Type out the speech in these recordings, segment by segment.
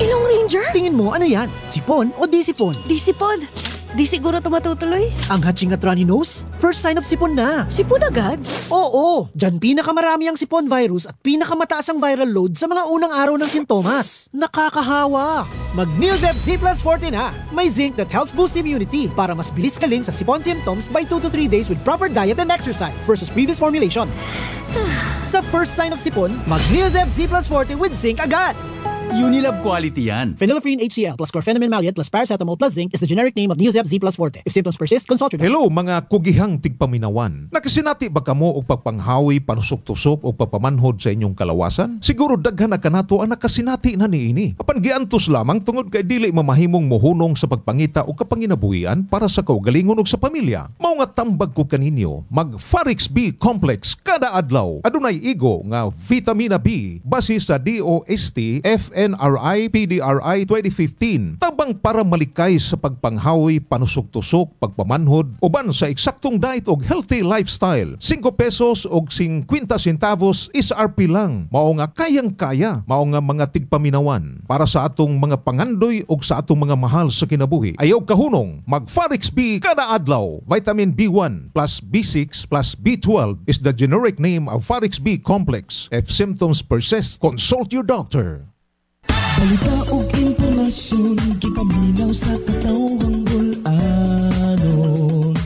Ilong Ranger? Tingin mo, ano yan? Sipon o di sipon? Di sipon. Di siguro ito matutuloy. Ang hatching at runny nose? First sign of sipon na. Sipon agad? Oo, dyan pinakamarami ang sipon virus at pinakamataas ang viral load sa mga unang araw ng sintomas. Nakakahawa! Mag-Neosep Z Plus Forte na! May zinc that helps boost immunity para mas bilis kaling sa sipon symptoms by 2 to 3 days with proper diet and exercise versus previous formulation. Sa first sign of sipon, mag-Neosep Z Plus Forte with zinc agad! Unilab quality yan. Phenylephrine HCl plus chlorpheniramine maleate plus paracetamol plus zinc is the generic name of Neosep Z Plus Forte. If symptoms persist, consult your doctor. Hello mga kugihang tigpaminawan. Nakasinati ba kamo og pagpanghawi, panusok-tusok o pagpamanhod sa inyong kalawasan? Siguro daghan na kanato ang nakasinati na niini. Apan giantos lamang tungod kay dili mamahimong mohunong sa pagpangita o kapanginabuhian para sa kaugalingon ug sa pamilya. Mao nga tambag ko kaninyo, mag Farix B Complex kada adlaw. Adunay igo nga vitamina B base sa DOST FNRI PDRI 2015 tabang para malikay sa pagpanghawi, panusok-tusok, pagpamanhod uban sa eksaktong diet og healthy lifestyle. 5 pesos og 50 centavos SRP lang. Mao nga kayang-kaya, mao nga mga tigpaminawan para sa atong mga pangandoy og sa atong mga mahal sa kinabuhi. Ayaw kahunong, mag Farix B kada adlaw. Vitamin B1 plus B6 plus B12 is the generic name of Farix B Complex. If symptoms persist, consult your doctor. Balita og impormasyon, gipaminaw sa katawhang bulanon.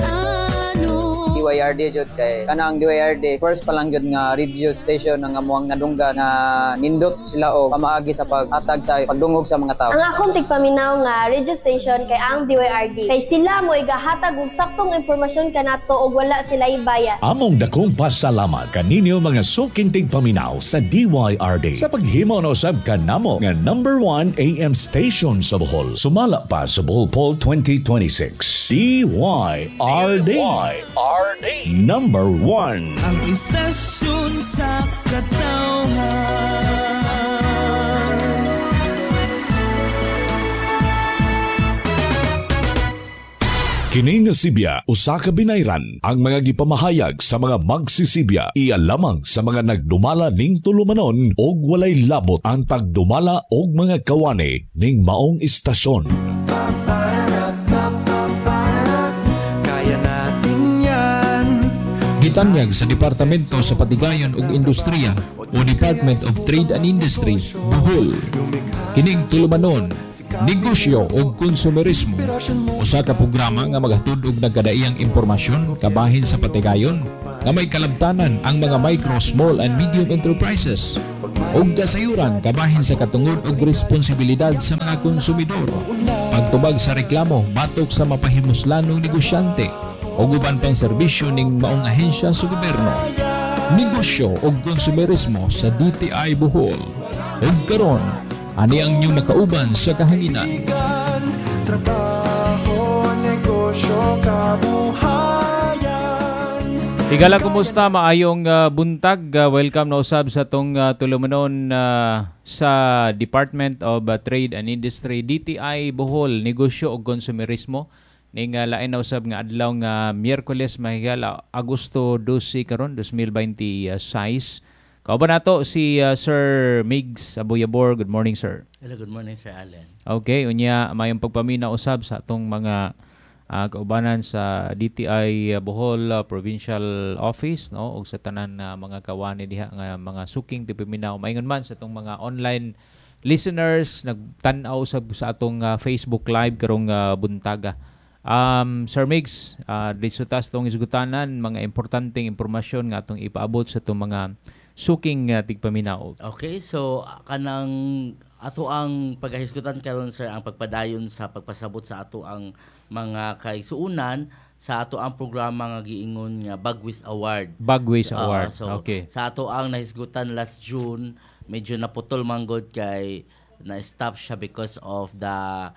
DYRD jud kay kanang DYRD first pa lang jud nga radio station nga amuang nadungga na nindot sila og pamaagi sa paghatag sa pagdungog sa mga tao. Ang akong tigpaminaw nga radio station kay ang DYRD kay sila mo igahatag og saktong impormasyon kanato og wala sila ibayad. Among dakong pasalamat kaninyo mga suking tigpaminaw sa DYRD sa paghimo na usab kanamo nga number 1 AM station sa Bohol. Sumala pa sa Bohol Poll 2026. DYRD. Number 1. Ang istasyon sa katawhan. Kini nga Sibya, usa ka binayran ang mga gipamahayag sa mga magsisibya. Iya lamang sa mga nagdumala ning tulumanon og walay labot ang pagdumala og mga kawani ning maong istasyon. Gitanyag sa Departamento sa Patigayon ug Industriya o Department of Trade and Industry, Bohol. Kining tulumanon, negosyo ug konsumerismo. Usa ka programa nga maghatod og nagkadaiyang impormasyon kabahin sa Patigayon nga may kalabtanan ang mga micro, small and medium enterprises ug kasayuran kabahin sa katungod og responsibilidad sa mga konsumidor. Pagtubag sa reklamo batok sa mapahimuslanong negosyante o uban pang serbisyo ning maong ahensya sa gobyerno. Negosyo o konsumerismo sa DTI Bohol. Ug karon, ani ang inyong makauban sa kahanginan. Trabaho, negosyo, kabuhayan. Higala, kumusta? Maayong buntag. Welcome na usab sa tong tulumanon sa Department of Trade and Industry, DTI Bohol, Negosyo o Konsumerismo. Ning lain na usab nga adlaw nga Miyerkules mahigala Agosto 12 karon 2026. Kauban nato si Sir Migs Abuyabor. Good morning, sir. Hello, good morning, Sir Allen. Okay, unya mayong pagpamina usab sa atong mga kaubanan sa DTI Bohol Provincial Office, no, ug sa tanan mga kawani diha nga mga suking tipiminaw. Maingon man sa atong mga online listeners nagtan-aw sa atong Facebook Live karong buntaga. Sir Migs, dito tas itong isgutanan, mga importanteng impormasyon nga itong ipaabot sa itong mga suking tigpaminaw. Okay, so kanang ato ang paghahisgutan karon, sir, ang pagpadayon sa pagpasabot sa ato ang mga kaigsuunan sa ato ang programa nga giingon nga Bagwis Award. Bagwis Award, okay. Sa ato ang nahisgutan last June, medyo naputol manggod kay na-stop siya because of the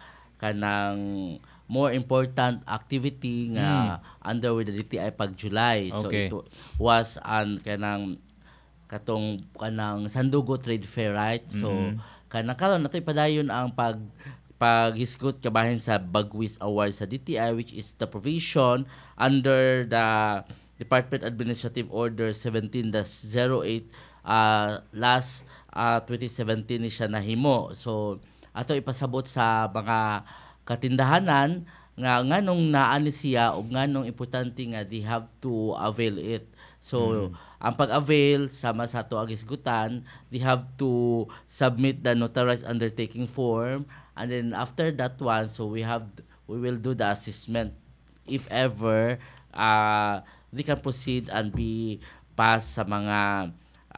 kanang more important activity nga under with the DTI pag July. Okay. So it was an kanang Sandugo Trade Fair, right? So kanang karon nato ipadayon ang paghisgot kabahin sa Bagwis Award sa DTI, which is the provision under the Department Administrative Order 17-08 last 2017 ni siya nahimo. So ato ipasabot sa mga katindahanan nga nganong naani siya o nganong importante nga they have to avail it. So ang pag-avail sama sa ato ang isgutan, they have to submit the notarized undertaking form, and then after that one, so we will do the assessment if ever they can proceed and be passed sa mga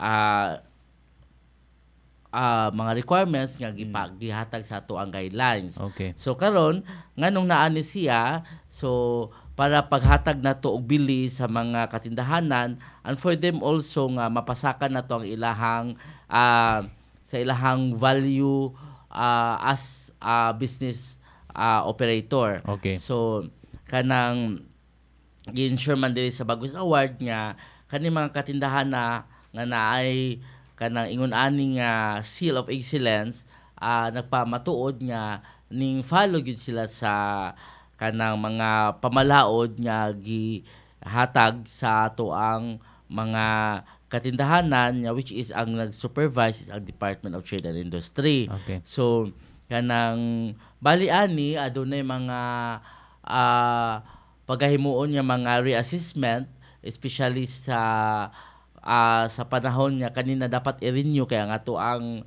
mga requirements nga gihatag sa ato ang guidelines. Okay. So karon nganong naani siya, so para paghatag nato og bili sa mga katindahanan, and for them also nga mapasakan nato ang ilahang sa ilahang value as a business operator. Okay. So kanang gi-ensure man diri sa Bagwis Award nga kani mga katindahan nga naay kanang ingon ani nga seal of excellence, nagpamatuod nga ning follow gid sila sa kanang mga pamalaod nga gihatag sa ato ang mga katindahanan which is ang nag-supervise is ang Department of Trade and Industry. Okay. So kanang bali ani adunay mga pagahimuon nga mga reassessment, especially sa panahon nga kanina dapat i-renew kaya nga to ang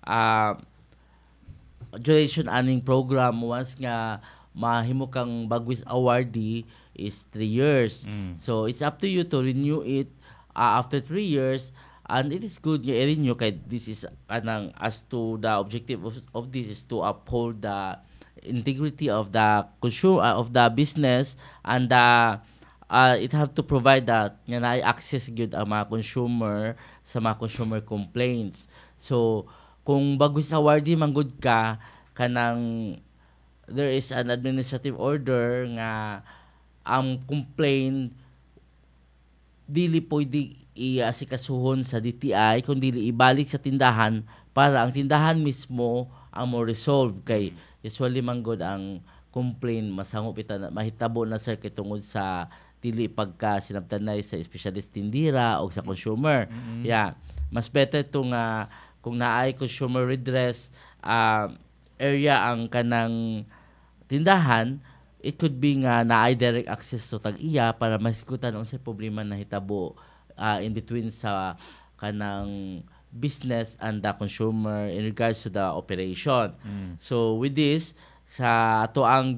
duration aning program once nga mahimo kang Bagwis awardee is 3 years. So it's up to you to renew it after 3 years, and it is good nga i-renew kay this is kanang as to the objective of this is to uphold the integrity of the consumer of the business, and it have to provide that nga naay access gyud ang mga consumer sa mga consumer complaints. So kung Bagwis awardee manggod ka kanang there is an administrative order nga ang complaint dili pwede i-asikasuhon sa DTI kundi ibalik sa tindahan para ang tindahan mismo ang mo resolve kay usually manggod ang complaint masangop ita mahitabo na sir kay tungod sa dili pagka sinabtanay sa specialist tindira o sa consumer. Yeah, mas better to nga kung naay consumer redress area ang kanang tindahan, it could be nga naay direct access to tag-iya para masikutan unsay problema na hitabo in between sa kanang business and the consumer in regards to the operation. So with this sa ato ang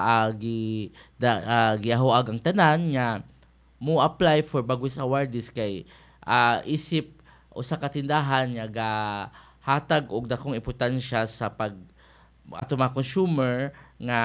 giahoag ang tanan nga mo apply for Bagwis awardees kay isip usa ka tindahan nga hatag og dakong importansya sa pag ato mga consumer nga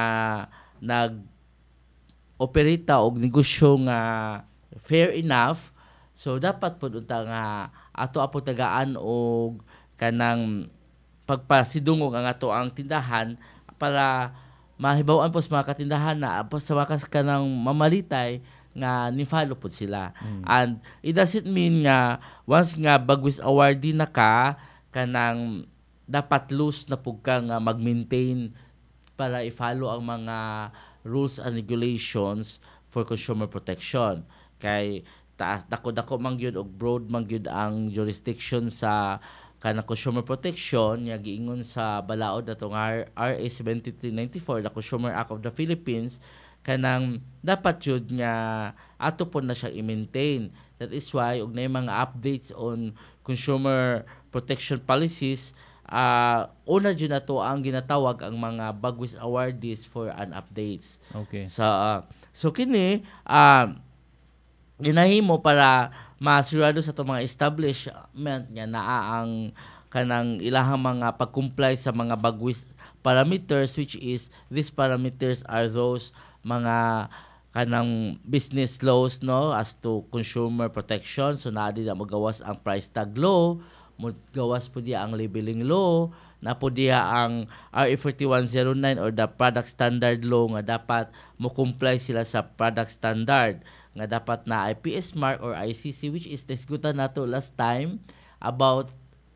nag-operita og negosyo nga fair enough. So dapat pud unta nga ato tagaan og kanang pagpasidungog ang ato ang tindahan para mahibaw-an po sa mga katindahan na sa mga kanang mamalitay nga ni-follow po sila. And it doesn't mean nga once nga Bagwis awardee na ka kanang dapat loose na pug ka nga mag-maintain para i-follow ang mga rules and regulations for consumer protection. Kay taas dako-dako man gyud og broad man gyud ang jurisdiction sa kanang consumer protection nga giingon sa balaod natong RA 7394, the Consumer Act of the Philippines, kanang dapat jud nga ato po na siya i-maintain. That is why og nay mga updates on consumer protection policies, una dyan na to ang ginatawag ang mga Bagwis awardees for an updates. Okay. So kini ginahimo para masigurado sa itong mga establishment nga naa ang kanang ilahang mga pag-comply sa mga Bagwis parameters, which is these parameters are those mga kanang business laws no as to consumer protection. So naa din magawas ang price tag law, gawas po diya ang labeling law, na po diya ang RA 4109 or the product standard law nga dapat mo comply sila sa product standard nga dapat na IPS mark or ICC, which is discutan nato last time about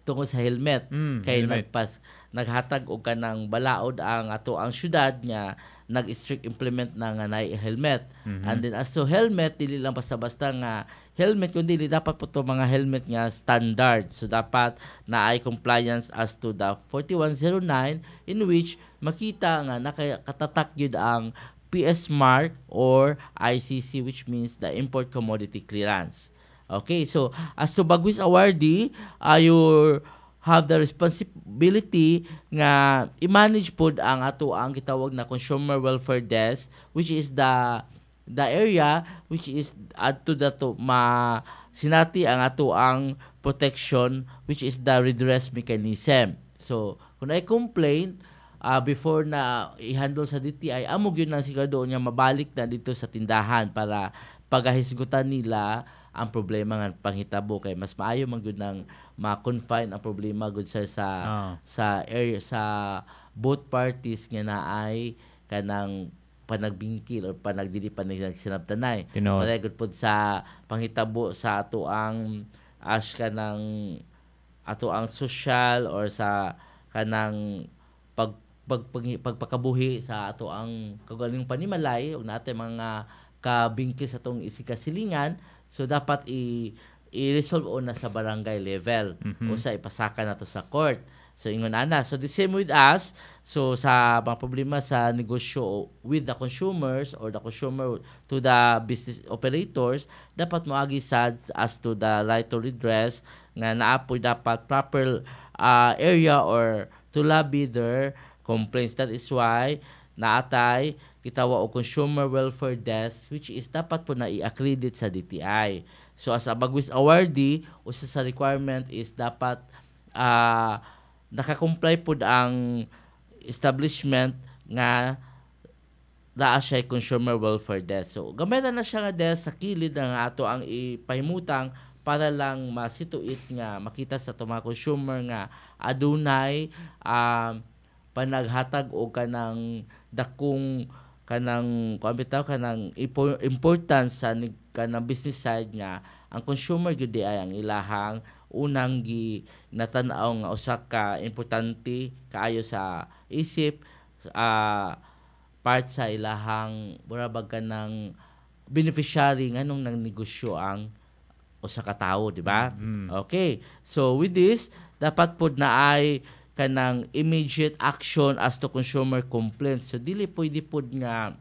tungod sa helmet. Kay helmet. naghatag og kanang balaod ang ato ang syudad nga nag-strict implement na nga nay helmet. And then as to helmet, dili lang basta-basta nga helmet kundi dapat po to mga helmet nga standard. So dapat na ay compliance as to the 4109 in which makita nga nakatatak gyud ang PS mark or ICC, which means the import commodity clearance. Okay, so as to Bagwis awardee, you have the responsibility nga i-manage pod ang ato ang gitawag na consumer welfare desk, which is the area which is adto dato sinati ang ato ang protection, which is the redress mechanism. So kung ay complaint before na i-handle sa DTI, amog yun ang sigurado niya mabalik na dito sa tindahan para pagahisgutan nila ang problema nga panghitabo, kay mas maayo man gyud nang ma-confine ang problema gud sa area sa both parties nga naay kanang panagbingkil or panagdili sinabtanay. Para gud pod sa panghitabo sa ato ang kanang ato ang social or sa kanang pagpakabuhi sa ato ang kagaling panimalay ug naatay mga kabingkil sa atong isikasilingan. So dapat i-resolve na sa barangay level o sa ipasaka na to sa court. So ingon ana. So the same with us. So sa mga problema sa negosyo with the consumers or the consumer to the business operators, dapat moagi sad as to the right to redress nga naapoy dapat proper area or to lobby their complaints. That is why naatay kitawa o consumer welfare desk, which is dapat po na i-accredit sa DTI. So as a Bagwis awardee, usa sa requirement is dapat nakakomply po ang establishment nga naa siya consumer welfare desk. So gamay na siya nga desk sa kilid nga ato ang ipahimutang para lang masituit nga makita sa mga consumer nga adunay panaghatag o kanang dakong kanang importance sa kanang business side nga ang consumer gyud ay ang ilahang unang natan-aw nga usa ka importante kaayo sa isip part sa ilahang burabag kanang beneficiary nganong nang negosyo ang usa ka tawo, di ba? Okay. So with this, dapat pod na ay kanang immediate action as to consumer complaints. So dili pwede pod nga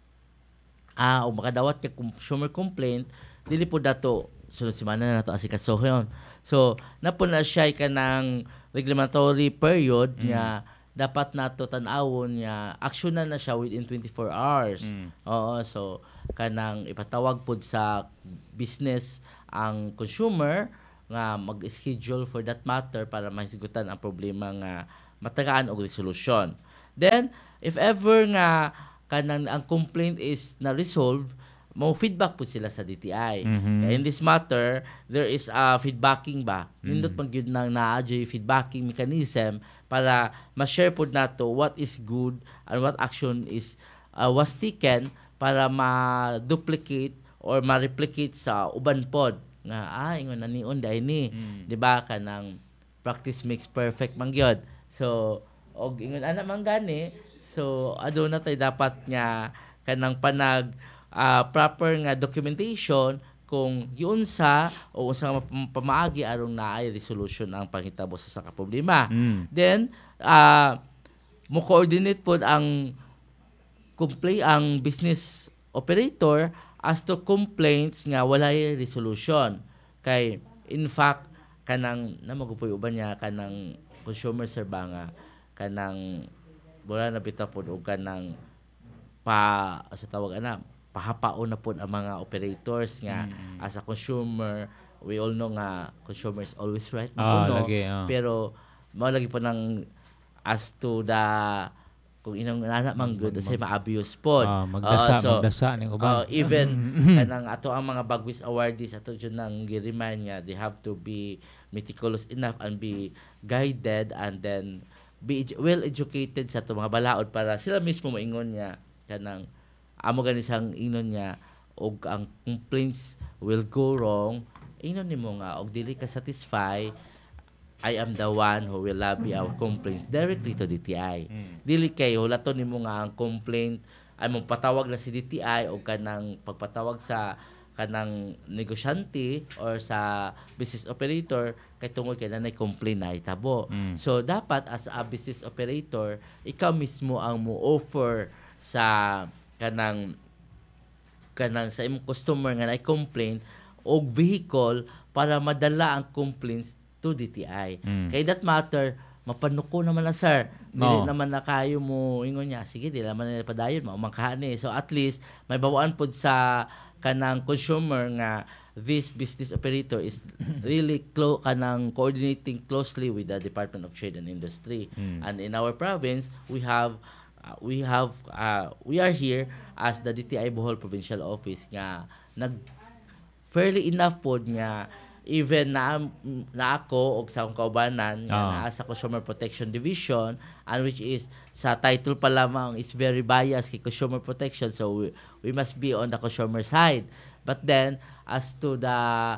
o makadawat ka consumer complaint, dili pod dato sunod semana na to asikasuhon. So napon na siya kanang regulatory period nga dapat nato tan-awon nga aksyonan na siya within 24 hours. Oo, so kanang ipatawag pod sa business ang consumer nga mag-schedule for that matter para mahisgutan ang problema nga matagaan og resolution. Then if ever nga kanang ang complaint is na resolve, mo feedback po sila sa DTI. Kaya in this matter, there is a feedbacking ba? Nindot pag yun nang na-adjust feedbacking mechanism para ma-share po nato what is good and what action is was taken para ma-duplicate or ma-replicate sa uban pod nga ingon na nion dai ni, di ba, kanang practice makes perfect man gyud. So og ingon ana man gani, so aduna tay dapat nga kanang panag proper nga documentation kung giunsa o unsa nga pamaagi aron naay resolution ang panghitabo sa ka problema. Then mo coordinate pod ang ang business operator as to complaints nga walay resolution. Kay in fact kanang namagupoy uban niya kanang consumer serba nga kanang wala na bitaw pod og kanang sa tawag ana pahapaon na pod ang mga operators nga as a consumer we all know nga consumer is always right pero mao lagi po nang as to the kung inong anak man good say ma-abuse pod magdasa ning uban even kanang ato ang mga Bagwis awardees ato jud nang gi-remind nga they have to be meticulous enough and be guided and then be well educated sa ato mga balaod para sila mismo moingon nga kanang amo gani sang ingnon niya og ang complaints will go wrong ingnon nimo nga og dili ka satisfy I am the one who will lobby our complaint directly to DTI. Dili kay hulaton nimo nga ang complaint ay mong patawag na si DTI o kanang pagpatawag sa kanang negosyante or sa business operator kay tungod kay nanay complaint na itabo. So dapat as a business operator, ikaw mismo ang mo offer sa kanang sa imong customer nga nay complaint og vehicle para madala ang complaints to DTI. Kay that matter, mapanuko naman na sir. Dili naman na kayo mo ingon niya, sige, di naman na padayon, maumangkahan eh. So at least, may bawaan po sa kanang consumer nga this business operator is really kanang coordinating closely with the Department of Trade and Industry. And in our province, we are here as the DTI Bohol Provincial Office nga fairly enough po nga even na ako o sa akong kaubanan nga naa sa Consumer Protection Division, and which is sa title pa lamang is very biased kay consumer protection, so we must be on the consumer side. But then as to the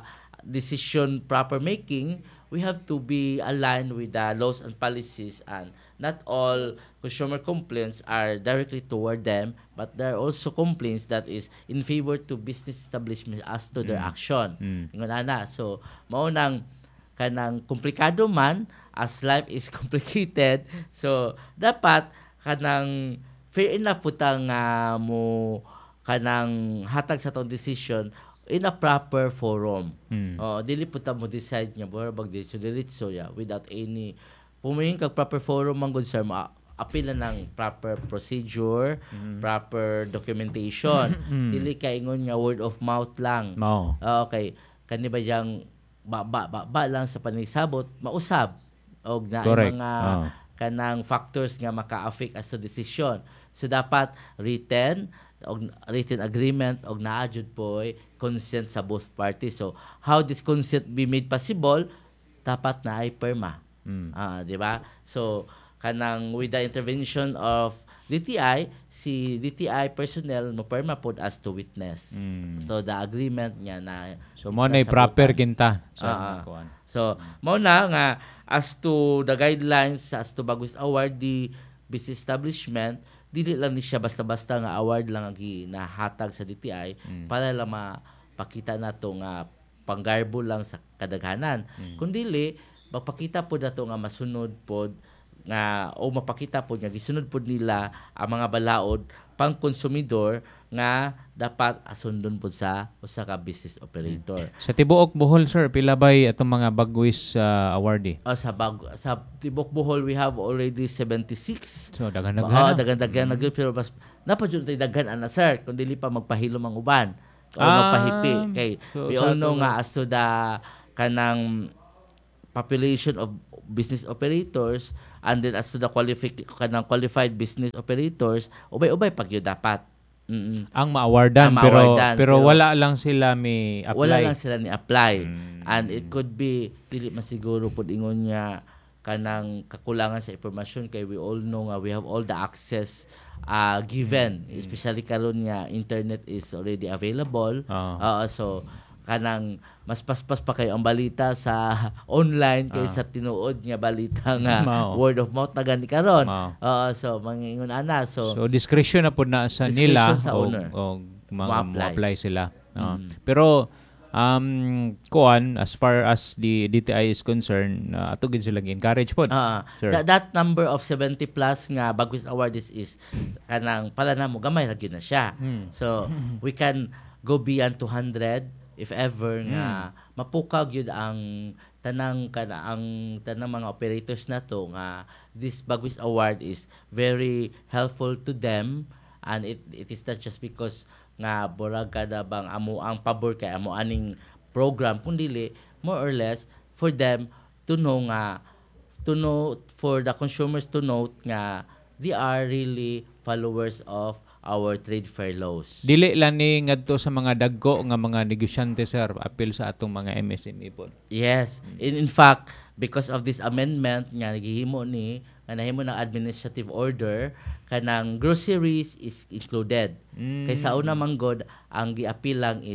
decision proper making, we have to be aligned with the laws and policies, and not all consumer complaints are directly toward them, but there are also complaints that is in favor to business establishments as to their action. So, maunang kanang komplikado man, as life is complicated, so dapat kanang fair enough putang mo kanang hatag sa tong decision in a proper forum. Dili puta mo decide nga bag diretso ya without any pumayong kag proper forum man gud sir, apila ng proper procedure, proper documentation. Dili kay ingon nga word of mouth lang. Okay, kani ba yang ba lang sa panisabot mausab og na mga kanang factors nga maka-affect as to decision. So dapat written agreement og naa jud po consent sa both parties. So how this consent be made possible, dapat na ay perma. Di ba? So kanang with the intervention of DTI, si DTI personnel mo perma pod as to witness. So the agreement niya na so mo na proper kinta so mo na nga as to the guidelines as to Bagwis Award the business establishment, dili lang ni siya basta-basta nga award lang ang ginahatag sa DTI para lang mapakita nato nga panggarbo lang sa kadaghanan. Kundili mapakita po nato nga masunod pod nga o mapakita po nga gisunod pod nila ang mga balaod pang konsumidor nga dapat asundon pod sa usa ka business operator. Sa tibuok Bohol sir, pila bay atong mga Bagwis awardee? Sa tibuok Bohol we have already 76. So daghan-daghan. Daghan-daghan na gyud, pero mas napajud tay daghan ana sir kun dili pa magpahilom ang uban o magpahipi kay we all know nga as to the kanang population of business operators, and then as to the qualified business operators, ubay-ubay pag yun dapat. Ang ma-awardan, pero wala lang sila may apply. Wala lang sila ni apply. And it could be dili masiguro pud ingon niya kanang kakulangan sa impormasyon kay we all know nga we have all the access given, especially karon nga internet is already available. So kanang mas paspas pa kayo ang balita sa online kaysa tinuod nga balita nga word of mouth na gani karon. So mangingon ana, so discretion na pud na sa nila o apply sila. Pero as far as the DTI is concerned, ato gid sila encourage pod. That number of 70 plus nga Bagwis Award is kanang pala na mo gamay ra gyud na siya. So we can go beyond 200 if ever nga mapukaw gyud ang tanang mga operators nato nga this Bagwis Award is very helpful to them, and it is not just because nga burag kada bang amo ang pabor kay amo aning program, kundi more or less for them to know for the consumers to note nga they are really followers of our trade fair laws. Dili lang ni ngadto sa mga dagko nga mga negosyante sir, appeal sa atong mga MSME po. Yes. In fact, because of this amendment nga nagihimo ni nga nahimo ng administrative order, kanang groceries is included. Kay sa una manggod ang gi-appeal lang is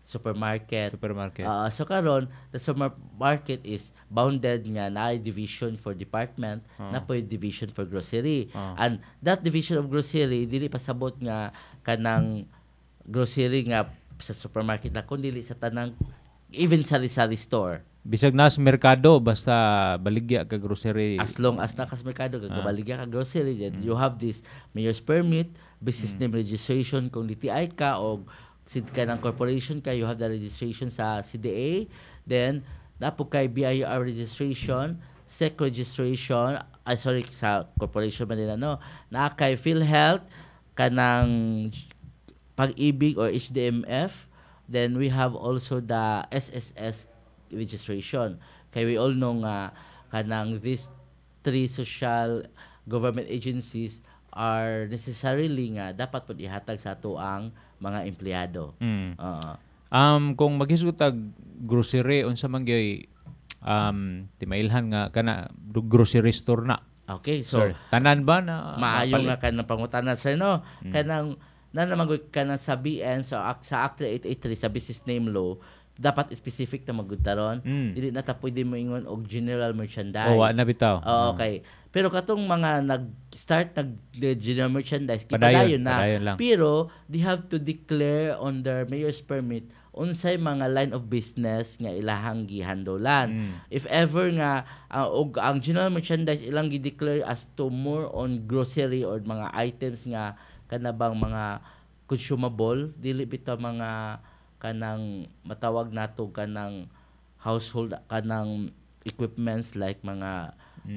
supermarket. Supermarket. So karon the supermarket is bounded nga na division for department, na po division for grocery. And that division of grocery dili pasabot nga kanang grocery nga sa supermarket na kundi dili sa tanang even sari-sari store. Bisag nas merkado basta baligya ka grocery. As long as nakas merkado kagabaligya ka grocery, then you have this mayor's permit, business name registration kung DTI ka o sid ka ng corporation ka, you have the registration sa CDA, then dapo kay BIR registration, SEC registration, sa corporation man nila, no? Na kay PhilHealth, kanang Pag-ibig or HDMF, then we have also the SSS registration. Kaya we all know nga kanang these 3 social government agencies are necessarily nga dapat po ihatag sa ato ang mga empleyado. Kung maghisgutag grocery unsa man gyoy timailhan nga kana grocery store na. Okay, so tanan ba na maayo nga kanang pangutana sa no kanang nanamagod kanang sabihan sa Act 883 sa business name law dapat specific na magutaron. Dili na ta pwede mo ingon og general merchandise. Oo, na bitaw. Okay. Pero katong mga nag-start general merchandise, padayon na. Pero they have to declare on their mayor's permit unsay mga line of business nga ilahang gihandolan. If ever nga og ang general merchandise ilang gi-declare as to more on grocery or mga items nga kanabang mga consumable, dili bitaw mga kanang matawag nato kanang household kanang equipments like mga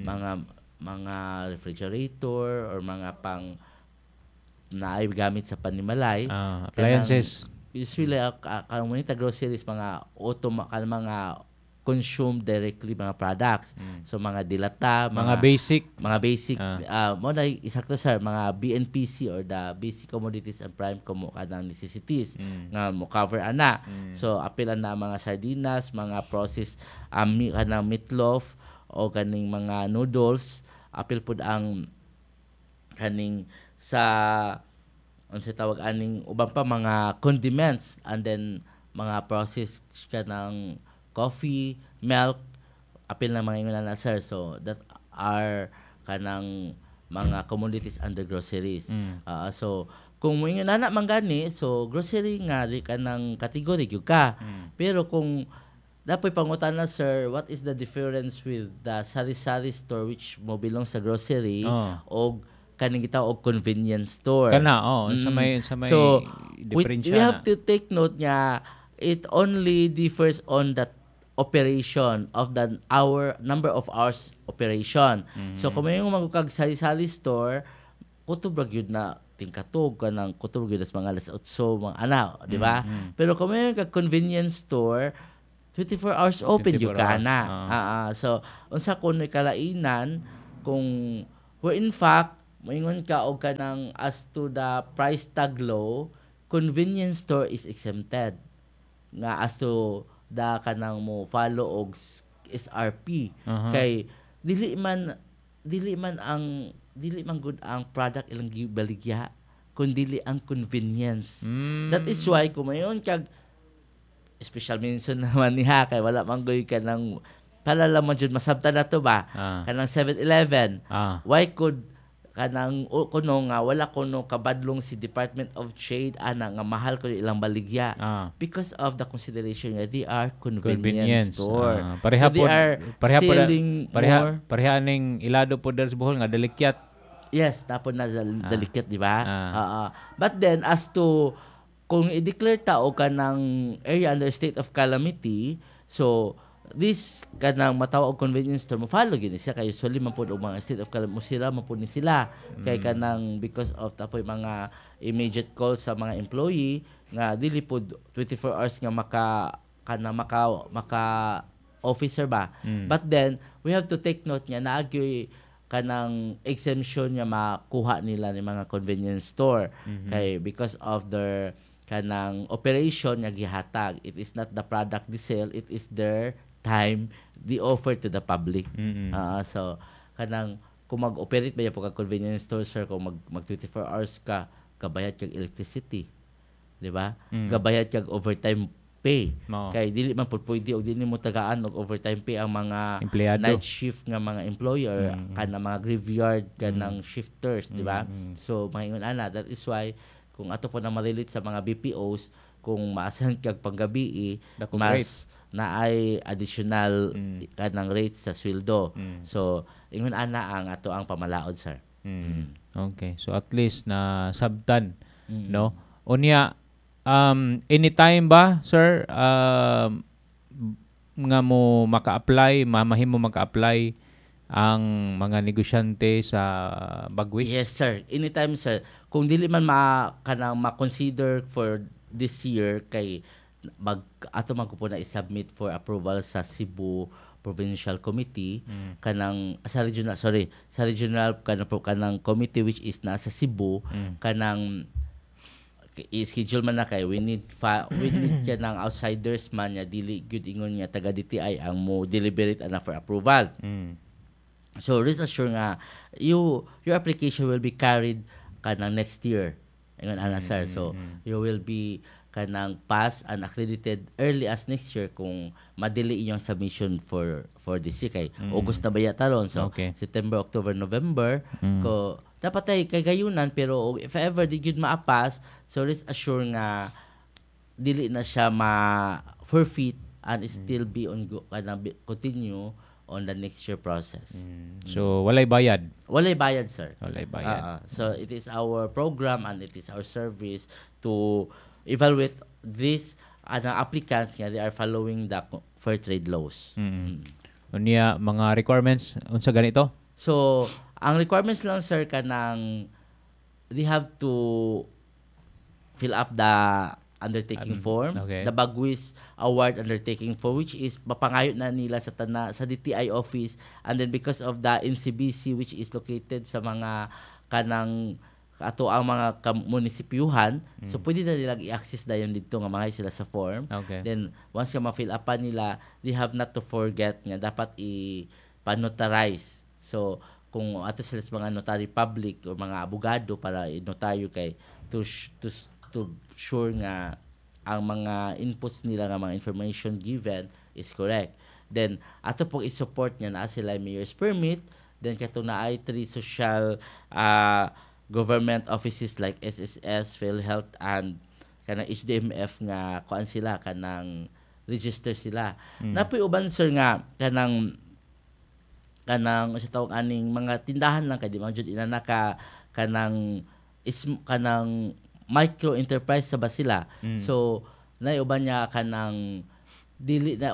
refrigerator or mga pang naay gamit sa panimalay, appliances. Usually kanang monita groceries mga mga consume directly mga products. So mga dilata, mga basic mo na isakto sir, mga BNPC or the basic commodities and prime kanang necessities nga mo cover ana. So apil na mga sardinas, mga processed kanang meatloaf o kaning mga noodles, apil pud ang kaning sa unsa tawag aning uban pa mga condiments, and then mga processed kanang coffee, milk, apil na mga ingon na sir. So that are kanang mga commodities under groceries. So kung mo ingon na man gani, so grocery nga di kanang category gyud ka. Pero kung dapoy pangutana sir, what is the difference with the sari-sari store which mo belong sa grocery o kaning kita og convenience store? Sa may so differential we have to take note nga it only differs on the operation of the number of hours operation. So kung may magukag sari-sari store, kutob ra gyud na tingkatog kanang kutob gyud as mga alas 8 mga di ba? Pero kung may convenience store, 24 hours open yung ka na. So, unsa kung may kalainan, kung where in fact, moingon ka o ka ng as to the price tag law, convenience store is exempted. Nga as to the kanang mo follow og SRP. Kay dili man good ang product ilang baligya, kundi ang convenience. That is why kung mayon kag special mention naman niya kay wala manggoy ka ng palalaman jud masabtan na to ba kanang 7-Eleven. Why could kanang kuno nga wala kuno kabadlong si Department of Trade nga mahal ko ilang baligya because of the consideration nga they are convenience store. Pareha so they are selling more. Pareha ning ilado po sa Bohol nga delikyat. Yes, tapon na delikyat, di ba? But then as to kung i-declare tao ka ng area under state of calamity, so this kanang matawag convenience store mo follow gini siya kay usually man pud og mga state of calamity mo sila man pud ni sila kay kanang because of tapoy mga immediate calls sa mga employee nga dili pud 24 hours nga maka officer ba. But then we have to take note nga naagyoy kanang exemption nga makuha nila ni mga convenience store kay because of their kanang operation nga gihatag. It is not the product they sell, it is their time they offer to the public. So kanang kung mag-operate ba po ka convenience store sir, kung mag 24 hours ka gabayad kag electricity, di ba? Gabayad kag overtime pay. Mao. Kay dili man pud pwede og dili mo tagaan og overtime pay ang mga Empleyado. night shift nga mga employer kana mga graveyard kanang shifters, di ba? So maingon ana, that is why kung ato po na malilate sa mga BPOs, kung maasahan kag panggabi Dako mas naay additional kanang rates sa sweldo. So ingon ana ang ato ang pamalaod, sir. Okay. So at least na sabtan, no? Unya anytime ba, sir, nga mo maka-apply, mahimo maka-apply ang mga negosyante sa Bagwis? Yes, sir. Anytime, sir. Kung dili man kanang ma-consider for this year kay ato man ko po na i-submit for approval sa Cebu Provincial Committee kanang sa regional kanang committee which is nasa Cebu kanang i-schedule man na kay we need kanang outsiders man nya dili gyud ingon nga taga DTI ang mo deliberate ana for approval. So rest assured nga your application will be carried kanang next year. Ingon ana sir. So you will be kanang pass and accredited early as next year kung madili inyong submission for this year kay August na ba yata ron. So September, October, November ko dapat ay kay gayunan, pero if ever di gyud maapas, so rest assured nga dili na siya ma-forfeit and still be continue on the next year process. So walay bayad? Walay bayad, sir. Walay bayad. So it is our program and it is our service to evaluate these applicants nga they are following the fair trade laws. Unya mga requirements unsa ganito? So ang requirements lang, sir, kanang they have to fill up the undertaking form, the Bagwis Award undertaking form, which is mapangayo na nila sa DTI office, and then because of the NCBC which is located sa mga kanang ato ang mga munisipyuhan, so pwede na nilang i-access na yun dito nga mga sila sa form. Then once ka ma-fill upan nila, they have not to forget nga dapat i-panotarize. So kung ato sila sa mga notary public o mga abogado para i-notaryo kay to sure nga ang mga inputs nila nga mga information given is correct. Then ato pong i-support niya na sila mayor's permit, then katong naay 3 social government offices like SSS, PhilHealth and kanang HDMF nga kuan sila kanang register sila. Napoy uban, sir, nga kanang sa tawag aning mga tindahan lang kay di man jud inana ka kanang micro enterprise sa ba sila. So naiuban niya kanang dili na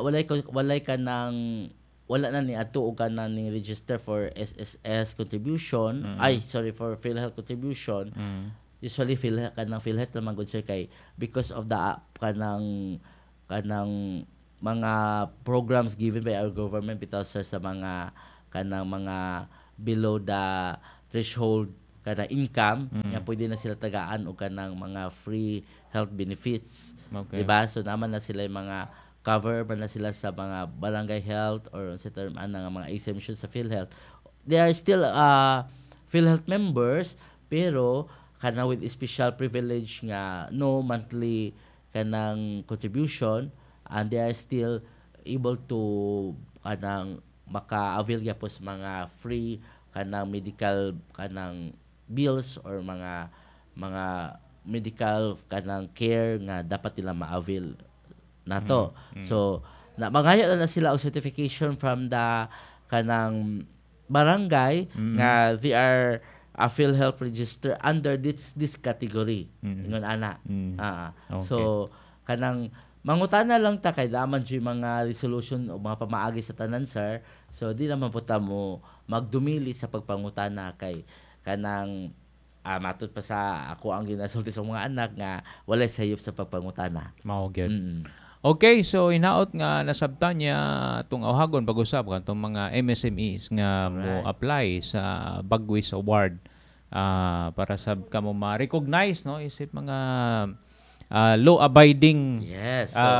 wala na ni ato og kanang ning register for SSS contribution, for PhilHealth contribution. Usually PhilHealth naman gud, sir, kay because of the kanang mga programs given by our government bitaw, sir, sa mga kanang mga below the threshold kanang income nga pwede na sila tagaan og kanang mga free health benefits. Diba? So naman na sila mga cover ba na sila sa mga barangay health or sa term mga exemptions sa PhilHealth. They are still PhilHealth members, pero kanang with special privilege nga no monthly kanang contribution, and they are still able to kanang maka-avail po sa mga free kanang medical kanang bills or mga medical kanang care nga dapat nila ma-avail nato. So mangaya na sila og certification from the kanang barangay nga they are a PhilHealth register under this category. Ingon ana. So kanang mangutana lang ta kay daman jud mga resolution o mga pamaagi sa tanan, sir. So di naman po ta mo magdumili sa pagpangutana kay kanang matud pa sa ako ang ginasulti sa mga anak nga walay sayop sa pagpangutana. Mao gyud. Okay, so hinaot nga nasabtan niya itong awhagon pag-usap kanitong mga MSMEs nga mo apply sa Bagwis Award para sa kamo ma-recognize, no, isip mga law-abiding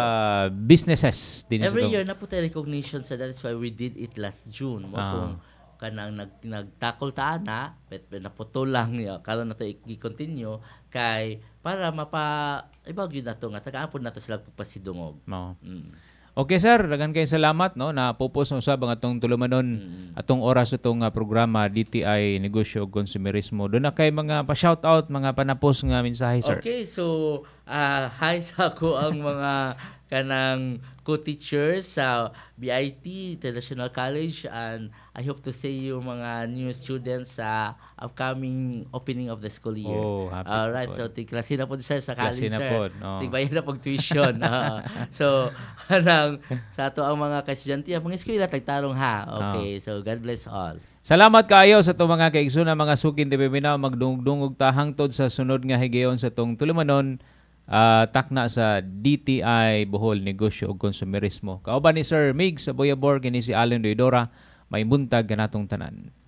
businesses. Every year na po tayo recognition, so that's why we did it last June. Motong kanang nagtakol ta ana naputol lang ya karon nato i-continue kay para ibag yun nato nga tagaapon nato sila pagpasidungog. Okay sir, daghang kay salamat no na pupos ng usab ang atong tulumanon atong oras itong programa DTI Negosyo ug Konsumerismo. Doon na kay mga pa-shoutout, mga panapos nga mensahe sir. Okay, so hi sa ako ang mga kanang co-teachers sa BIT International College, and I hope to see you mga new students sa upcoming opening of the school year. Oh, happy alright, po. so klase na po sir sa college Klase na sir. po, no. Tigbayan na pag tuition. So kanang sa ato ang mga kaestudyante, ang mga eskwela tagtarong ha. Okay, so God bless all. Salamat kaayo sa itong mga kaigsoon mga sukin TV Mindanao, magdungog ta hangtod sa sunod nga higayon sa itong tulumanon. Takna sa DTI Bohol Negosyo ug Konsumerismo. Kauban ni Sir Mig sa Boyabor, kini si Allen Doidora, may buntag kanatong tanan.